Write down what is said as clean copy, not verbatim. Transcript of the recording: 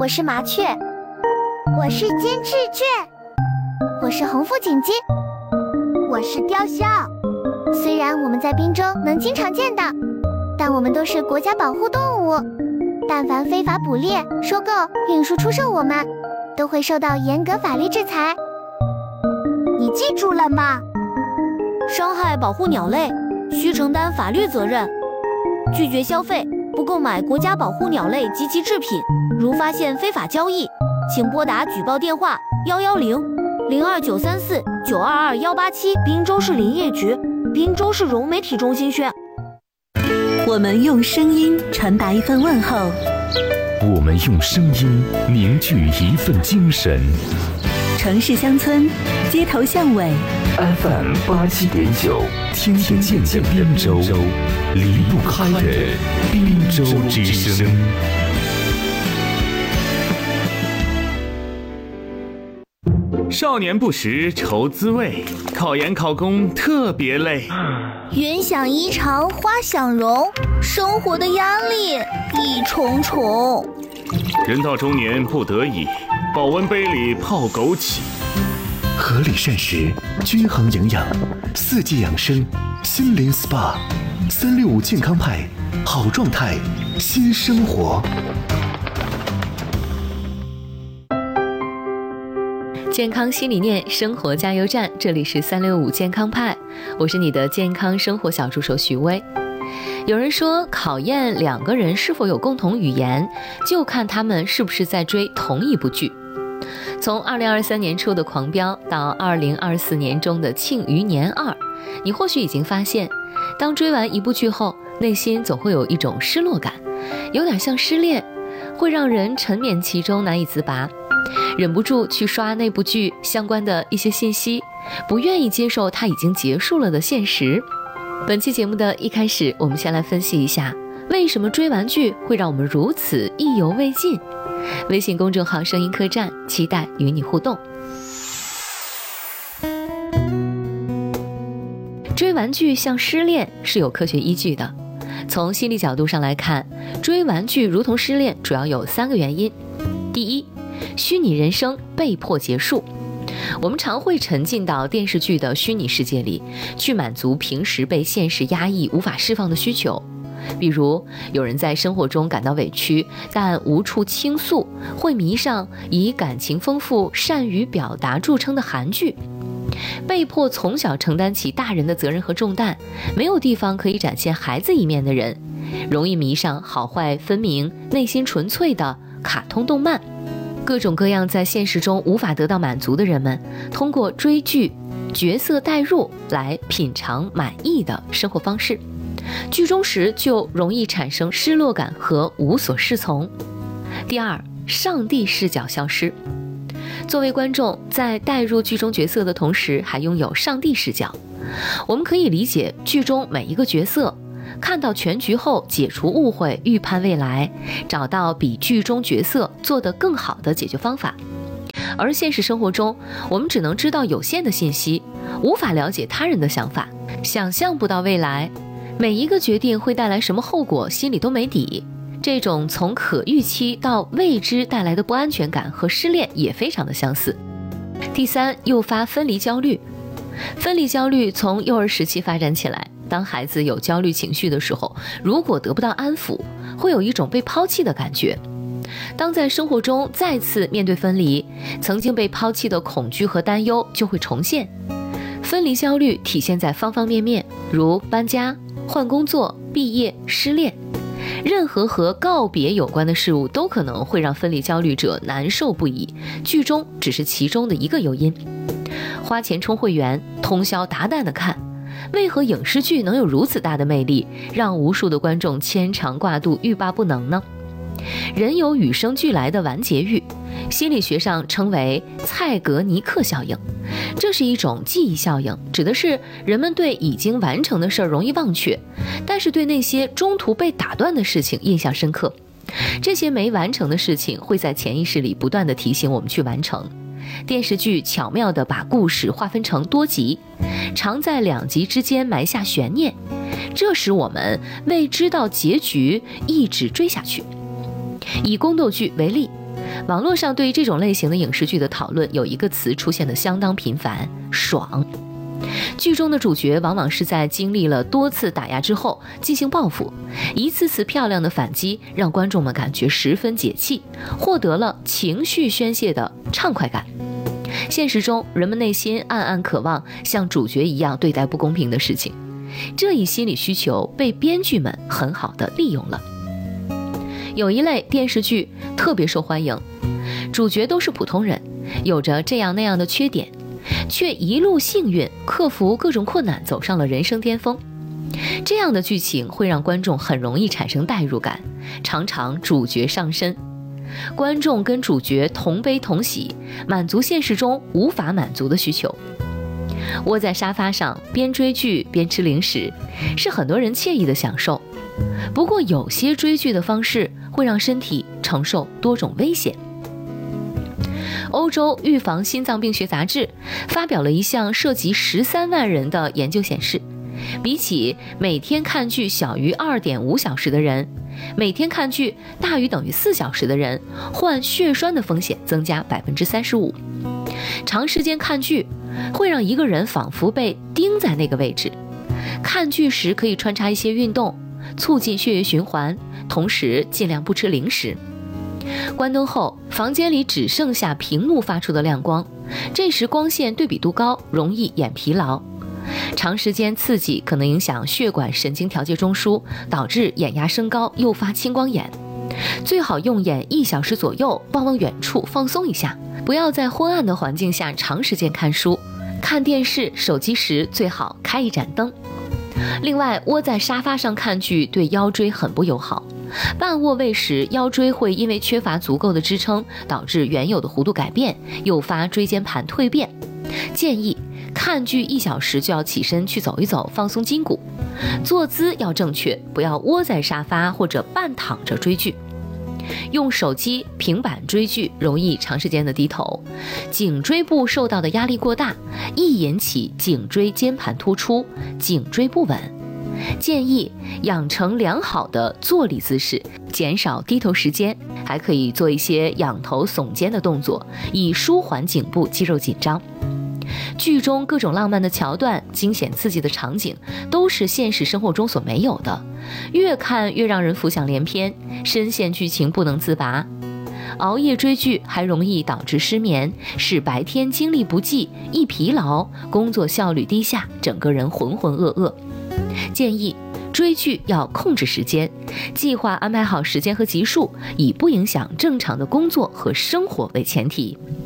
我是麻雀， 我是金翅雀， 我是红腹锦鸡， 我是雕鸮。 虽然我们在滨州能经常见到，但我们都是国家保护动物，但凡非法捕猎、收购、运输、出售我们，都会受到严格法律制裁。 你记住了吗？ 伤害保护鸟类，需承担法律责任。拒绝消费，不购买国家保护鸟类及其制品。如发现非法交易，请拨打举报电话110-02934-922-187，滨州市林业局、滨州市融媒体中心宣。 我们用声音传达一份问候， 我们用声音凝聚一份精神。 城市乡村，街头巷尾 FM 87.9，听得见的滨州，离不开的滨州之声。少年不识愁滋味，考研考公特别累。 云想衣裳花想容，生活的压力一重重。 人到中年不得已，保温杯里泡枸杞。合理膳食，均衡营养，四季养生，心灵 SPA，365健康派，好状态，新生活。 健康新理念，生活加油站，这里是365健康派，我是你的健康生活小助手徐薇。有人说，考验两个人是否有共同语言，就看他们是不是在追同一部剧。从2023年初的《狂飙》到2024年中的《庆余年2》，你或许已经发现，当追完一部剧后，内心总会有一种失落感，有点像失恋，会让人沉湎其中难以自拔。忍不住去刷那部剧相关的一些信息，不愿意接受它已经结束了的现实。本期节目的一开始，我们先来分析一下，为什么追完剧会让我们如此意犹未尽。微信公众号声音客栈，期待与你互动。追完剧像失恋是有科学依据的。从心理角度上来看，追完剧如同失恋主要有3个原因。第一，虚拟人生被迫结束。我们常会沉浸到电视剧的虚拟世界里，去满足平时被现实压抑无法释放的需求。比如有人在生活中感到委屈，但无处倾诉，会迷上以感情丰富、善于表达著称的韩剧。被迫从小承担起大人的责任和重担，没有地方可以展现孩子一面的人，容易迷上好坏分明、内心纯粹的卡通动漫。各种各样在现实中无法得到满足的人们，通过追剧、角色代入来品尝满意的生活方式。剧中时就容易产生失落感和无所适从。第二，上帝视角消失。作为观众，在带入剧中角色的同时，还拥有上帝视角。我们可以理解剧中每一个角色，看到全局后解除误会，预判未来，找到比剧中角色做得更好的解决方法。而现实生活中，我们只能知道有限的信息，无法了解他人的想法，想象不到未来，每一个决定会带来什么后果，心里都没底。这种从可预期到未知带来的不安全感和失恋也非常的相似。第三，诱发分离焦虑。分离焦虑从幼儿时期发展起来，当孩子有焦虑情绪的时候，如果得不到安抚，会有一种被抛弃的感觉。当在生活中再次面对分离，曾经被抛弃的恐惧和担忧就会重现。分离焦虑体现在方方面面，如搬家、换工作、毕业、失恋。任何和告别有关的事物都可能会让分离焦虑者难受不已，剧中只是其中的一个诱因。花钱充会员，通宵达旦的看，为何影视剧能有如此大的魅力，让无数的观众牵肠挂肚，欲罢不能呢？人有与生俱来的完结欲，心理学上称为蔡格尼克效应。这是一种记忆效应，指的是人们对已经完成的事儿容易忘却，但是对那些中途被打断的事情印象深刻。这些没完成的事情会在潜意识里不断地提醒我们去完成。电视剧巧妙地把故事划分成多集，常在2集之间埋下悬念，这使我们为知道结局一直追下去。以宫斗剧为例， 网络上对于这种类型的影视剧的讨论有一个词出现的相当频繁，爽。剧中的主角往往是在经历了多次打压之后进行报复，一次次漂亮的反击让观众们感觉十分解气，获得了情绪宣泄的畅快感。现实中，人们内心暗暗渴望像主角一样对待不公平的事情，这一心理需求被编剧们很好地利用了。有一类电视剧特别受欢迎，主角都是普通人，有着这样那样的缺点，却一路幸运克服各种困难，走上了人生巅峰。这样的剧情会让观众很容易产生代入感，常常主角上身，观众跟主角同悲同喜，满足现实中无法满足的需求。窝在沙发上边追剧边吃零食，是很多人惬意的享受。不过有些追剧的方式会让身体承受多种危险。欧洲预防心脏病学杂志发表了一项涉及13万人的研究显示，比起每天看剧小于 2.5 小时的人，每天看剧大于等于4小时的人，患血栓的风险增加 35%。 长时间看剧会让一个人仿佛被钉在那个位置。看剧时可以穿插一些运动，促进血液循环，同时尽量不吃零食。关灯后，房间里只剩下屏幕发出的亮光，这时光线对比度高，容易眼疲劳。长时间刺激可能影响血管神经调节中枢，导致眼压升高，诱发青光眼。最好用眼1小时左右，望望远处，放松一下，不要在昏暗的环境下长时间看书。看电视、手机时最好开一盏灯。另外，窝在沙发上看剧对腰椎很不友好。半卧位时，腰椎会因为缺乏足够的支撑，导致原有的弧度改变，诱发椎间盘蜕变。建议看剧1小时就要起身去走一走，放松筋骨。坐姿要正确，不要窝在沙发或者半躺着追剧。用手机、平板追剧容易长时间的低头，颈椎部受到的压力过大，易引起颈椎间盘突出，颈椎不稳。建议养成良好的坐立姿势，减少低头时间，还可以做一些仰头耸肩的动作，以舒缓颈部肌肉紧张。剧中各种浪漫的桥段、惊险刺激的场景都是现实生活中所没有的，越看越让人浮想联翩，深陷剧情不能自拔。熬夜追剧还容易导致失眠，使白天精力不济，易疲劳，工作效率低下，整个人浑浑噩噩。建议追剧要控制时间，计划安排好时间和集数，以不影响正常的工作和生活为前提。